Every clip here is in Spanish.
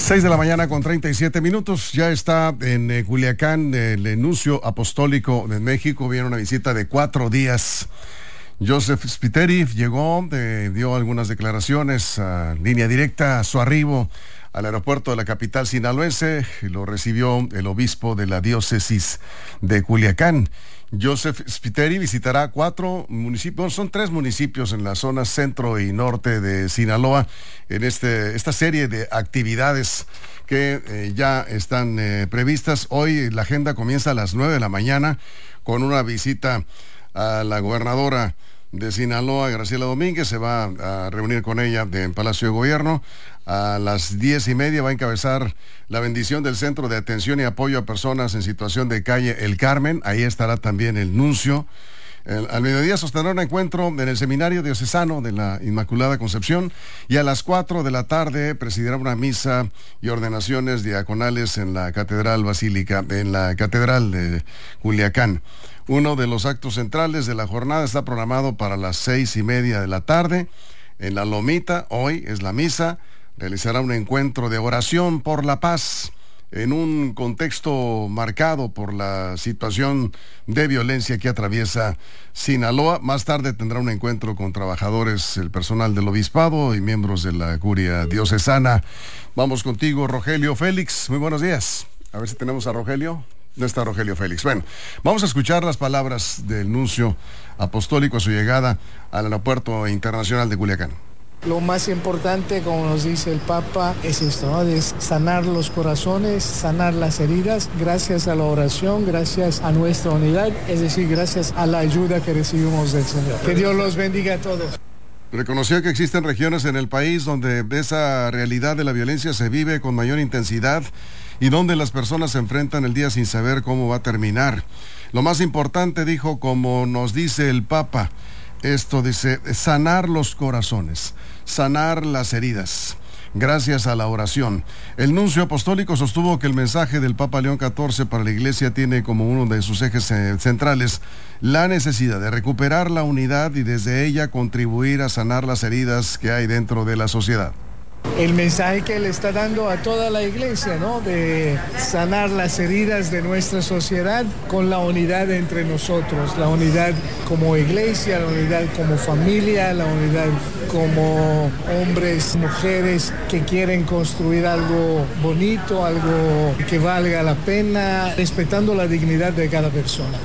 6 de la mañana con 37 minutos. Ya está en Culiacán el nuncio apostólico de México. Viene una visita de 4 días. Joseph Spiteri llegó, dio algunas declaraciones a línea directa a su arribo al aeropuerto de la capital sinaloense. Lo recibió el obispo de la diócesis de Culiacán. Joseph Spiteri visitará 4 municipios, son 3 municipios en la zona centro y norte de Sinaloa en esta serie de actividades que ya están previstas. Hoy la agenda comienza a las 9 de la mañana con una visita a la gobernadora de Sinaloa, Graciela Domínguez. Se va a reunir con ella en Palacio de Gobierno. A las 10:30 va a encabezar la bendición del Centro de Atención y Apoyo a Personas en Situación de Calle El Carmen. Ahí estará también el nuncio. Al mediodía sostendrá un encuentro en el Seminario Diocesano de la Inmaculada Concepción y a las 4 de la tarde presidirá una misa y ordenaciones diaconales en la Catedral Basílica, en la Catedral de Culiacán. Uno de los actos centrales de la jornada está programado para las 6:30 de la tarde. En la Lomita, hoy es la misa. Realizará un encuentro de oración por la paz en un contexto marcado por la situación de violencia que atraviesa Sinaloa. Más tarde tendrá un encuentro con trabajadores, el personal del obispado y miembros de la curia diocesana. Vamos contigo, Rogelio Félix. Muy buenos días. A ver si tenemos a Rogelio. No está Rogelio Félix. Bueno, vamos a escuchar las palabras del nuncio apostólico a su llegada al aeropuerto internacional de Culiacán. Lo más importante, como nos dice el Papa, es esto, ¿no? Es sanar los corazones, sanar las heridas, gracias a la oración, gracias a nuestra unidad, es decir, gracias a la ayuda que recibimos del Señor. Que Dios los bendiga a todos. Reconoció que existen regiones en el país donde esa realidad de la violencia se vive con mayor intensidad y donde las personas se enfrentan el día sin saber cómo va a terminar. Lo más importante, dijo, como nos dice el Papa, esto dice, sanar los corazones, sanar las heridas, gracias a la oración. El nuncio apostólico sostuvo que el mensaje del Papa León XIV para la Iglesia tiene como uno de sus ejes centrales la necesidad de recuperar la unidad y desde ella contribuir a sanar las heridas que hay dentro de la sociedad. El mensaje que él está dando a toda la iglesia, ¿no? De sanar las heridas de nuestra sociedad con la unidad entre nosotros, la unidad como iglesia, la unidad como familia, la unidad como hombres, mujeres que quieren construir algo bonito, algo que valga la pena, respetando la dignidad de cada persona.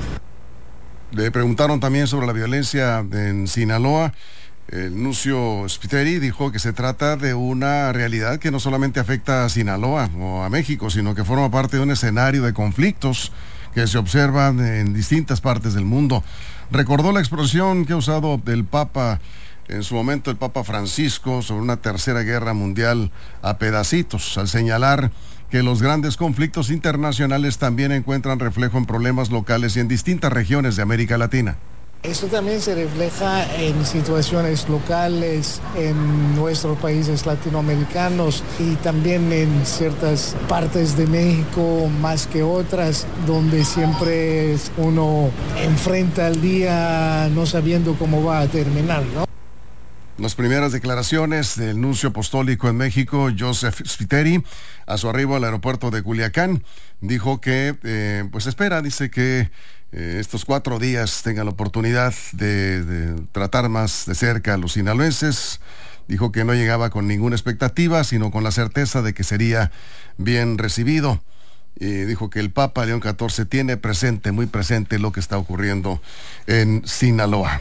Le preguntaron también sobre la violencia en Sinaloa. El nuncio Spiteri dijo que se trata de una realidad que no solamente afecta a Sinaloa o a México, sino que forma parte de un escenario de conflictos que se observan en distintas partes del mundo. Recordó la expresión que ha usado el Papa en su momento, el Papa Francisco, sobre una tercera guerra mundial a pedacitos, al señalar que los grandes conflictos internacionales también encuentran reflejo en problemas locales y en distintas regiones de América Latina. Esto también se refleja en situaciones locales en nuestros países latinoamericanos y también en ciertas partes de México más que otras, donde siempre uno enfrenta el día no sabiendo cómo va a terminar, ¿no? Las primeras declaraciones del nuncio apostólico en México, Joseph Spiteri, a su arribo al aeropuerto de Culiacán, dijo que dice que estos 4 días tengan la oportunidad de tratar más de cerca a los sinaloenses. Dijo que no llegaba con ninguna expectativa, sino con la certeza de que sería bien recibido. Y dijo que el Papa León XIV tiene muy presente lo que está ocurriendo en Sinaloa.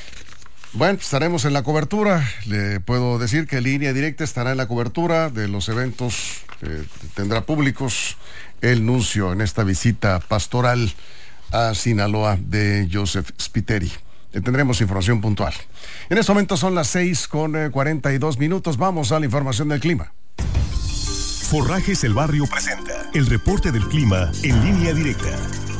Bueno, estaremos en la cobertura. Le puedo decir que Línea Directa estará en la cobertura de los eventos. Tendrá públicos el nuncio en esta visita pastoral a Sinaloa de Joseph Spiteri. Tendremos información puntual. En este momento son las 6:42. Vamos a la información del clima. Forrajes El Barrio presenta el reporte del clima en Línea Directa.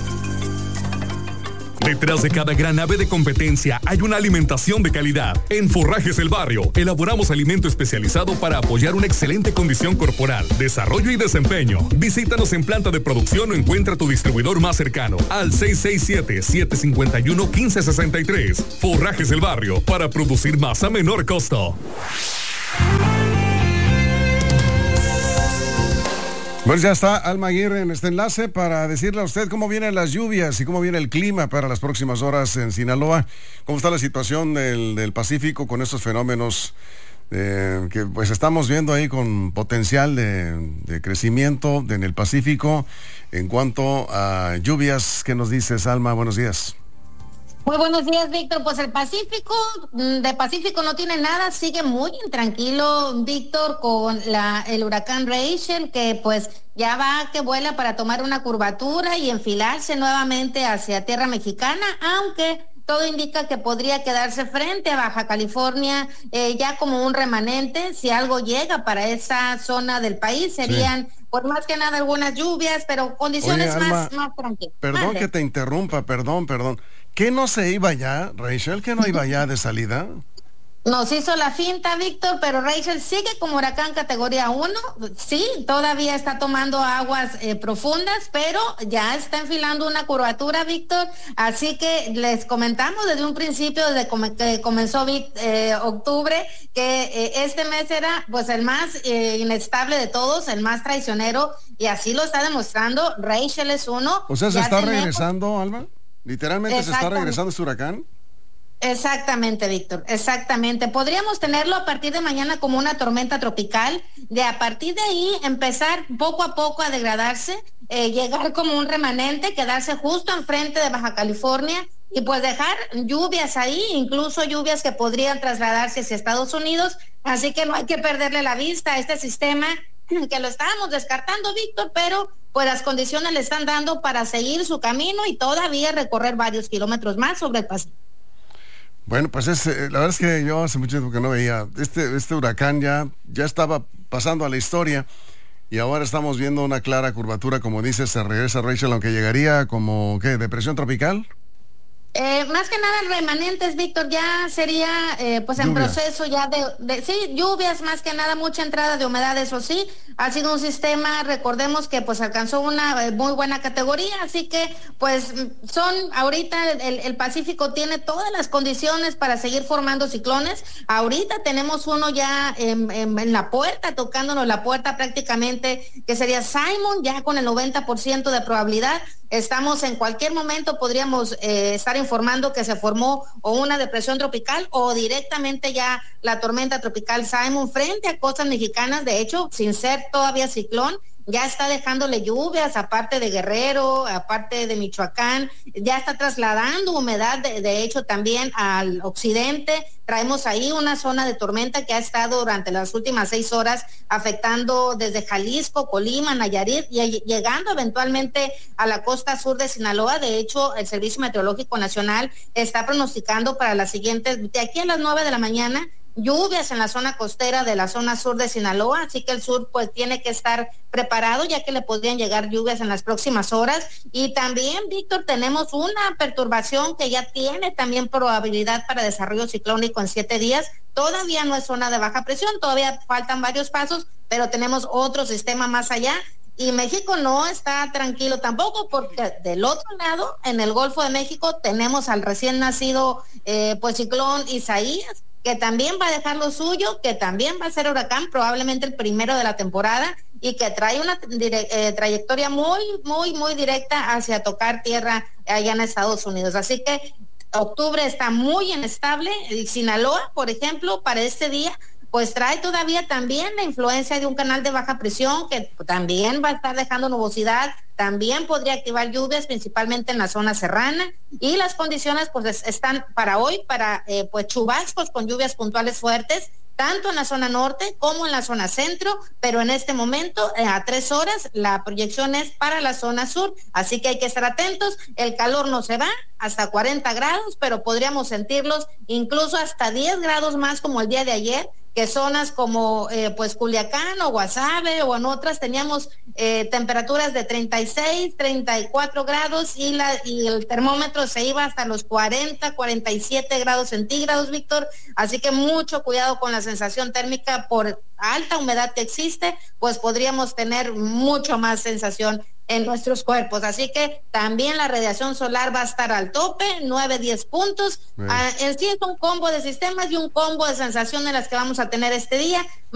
Detrás de cada gran ave de competencia hay una alimentación de calidad. En Forrajes El Barrio elaboramos alimento especializado para apoyar una excelente condición corporal, desarrollo y desempeño. Visítanos en planta de producción o encuentra tu distribuidor más cercano al 667-751-1563. Forrajes El Barrio, para producir más a menor costo. Pues ya está Alma Aguirre en este enlace para decirle a usted cómo vienen las lluvias y cómo viene el clima para las próximas horas en Sinaloa. ¿Cómo está la situación del Pacífico con estos fenómenos que pues estamos viendo ahí con potencial de crecimiento en el Pacífico? En cuanto a lluvias, ¿qué nos dices, Alma? Buenos días. Muy buenos días, Víctor. Pues el Pacífico, de Pacífico no tiene nada, sigue muy intranquilo, Víctor, con el huracán Rachel, que pues ya va que vuela para tomar una curvatura y enfilarse nuevamente hacia tierra mexicana, aunque todo indica que podría quedarse frente a Baja California ya como un remanente. Si algo llega para esa zona del país, serían por más que nada algunas lluvias, pero condiciones. Oye, Alma, más tranquilas. Perdón que te interrumpa, perdón. ¿Qué no se iba ya, Rachel? ¿Qué no iba ya de salida? Nos hizo la finta, Víctor, pero Rachel sigue como huracán categoría 1. Sí, todavía está tomando aguas profundas, pero ya está enfilando una curvatura, Víctor. Así que les comentamos desde un principio, desde que comenzó octubre, que este mes era pues el más inestable de todos, el más traicionero, y así lo está demostrando. Rachel es uno. O sea, ¿se está regresando, Alma? ¿Literalmente se está regresando este huracán? Exactamente, Víctor, exactamente. Podríamos tenerlo a partir de mañana como una tormenta tropical, a partir de ahí empezar poco a poco a degradarse, llegar como un remanente, quedarse justo enfrente de Baja California y pues dejar lluvias ahí, incluso lluvias que podrían trasladarse hacia Estados Unidos. Así que no hay que perderle la vista a este sistema, que lo estábamos descartando, Víctor, pero pues las condiciones le están dando para seguir su camino y todavía recorrer varios kilómetros más sobre el Pacífico. Bueno, pues la verdad es que yo hace mucho tiempo que no veía este huracán, ya estaba pasando a la historia y ahora estamos viendo una clara curvatura, como dices, se regresa Rachel, aunque llegaría como, ¿qué? ¿Depresión tropical? Más que nada remanentes, Víctor, ya sería pues en proceso ya sí, lluvias, más que nada mucha entrada de humedad, eso sí, ha sido un sistema, recordemos que pues alcanzó una muy buena categoría, así que pues ahorita el Pacífico tiene todas las condiciones para seguir formando ciclones. Ahorita tenemos uno ya en la puerta, tocándonos la puerta prácticamente, que sería Simon, ya con el 90% de probabilidad. Estamos en cualquier momento, podríamos estar informando que se formó o una depresión tropical o directamente ya la tormenta tropical Simon frente a costas mexicanas. De hecho, sin ser todavía ciclón, ya está dejándole lluvias, aparte de Guerrero, aparte de Michoacán, ya está trasladando humedad, de hecho también al occidente. Traemos ahí una zona de tormenta que ha estado durante las últimas 6 horas afectando desde Jalisco, Colima, Nayarit y llegando eventualmente a la costa sur de Sinaloa. De hecho, el Servicio Meteorológico Nacional está pronosticando para las siguientes, de aquí a las 9 de la mañana, lluvias en la zona costera de la zona sur de Sinaloa, así que el sur pues tiene que estar preparado, ya que le podrían llegar lluvias en las próximas horas. Y también, Víctor, tenemos una perturbación que ya tiene también probabilidad para desarrollo ciclónico en 7 días. Todavía no es zona de baja presión, todavía faltan varios pasos, pero tenemos otro sistema más allá. Y México no está tranquilo tampoco, porque del otro lado, en el Golfo de México, tenemos al recién nacido pues ciclón Isaías, que también va a dejar lo suyo, que también va a ser huracán, probablemente el primero de la temporada, y que trae una trayectoria muy, muy, muy directa hacia tocar tierra allá en Estados Unidos. Así que octubre está muy inestable. Sinaloa, por ejemplo, para este día, pues trae todavía también la influencia de un canal de baja presión que también va a estar dejando nubosidad, también podría activar lluvias principalmente en la zona serrana, y las condiciones pues están para hoy para pues chubascos con lluvias puntuales fuertes, tanto en la zona norte como en la zona centro, pero en este momento a 3 horas la proyección es para la zona sur, así que hay que estar atentos. El calor no se va hasta 40 grados, pero podríamos sentirlos incluso hasta 10 grados más como el día de ayer, que zonas como pues Culiacán o Guasave o en otras teníamos temperaturas de 36, 34 grados y el termómetro se iba hasta los 40, 47 grados centígrados, Víctor. Así que mucho cuidado con la sensación térmica por alta humedad que existe, pues podríamos tener mucho más sensación en nuestros cuerpos. Así que también la radiación solar va a estar al tope, 9, 10 puntos. En sí es un combo de sistemas y un combo de sensaciones las que vamos a tener este día.